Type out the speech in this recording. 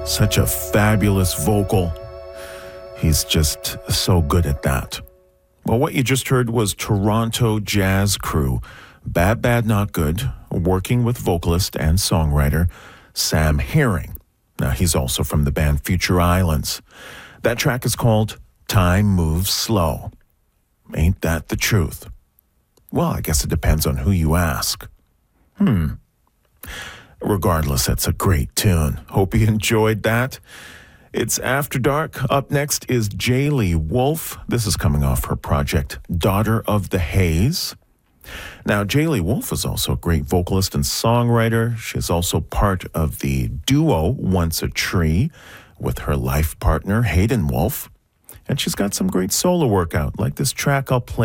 Such a fabulous vocal. He's just so good at that. Well, what you just heard was Toronto Jazz Crew, Bad Bad Not Good, working with vocalist and songwriter Sam Herring. Now, he's also from the band Future Islands. That track is called Time Moves Slow. Ain't that the truth? Well, I guess it depends on who you ask. Regardless, it's a great tune. Hope you enjoyed that. It's After Dark. Up next is Jaylee Wolf. This is coming off her project, Daughter of the Haze. Now, Jaylee Wolf is also a great vocalist and songwriter. She's also part of the duo Once a Tree with her life partner, Hayden Wolf. And she's got some great solo work out, like this track I'll play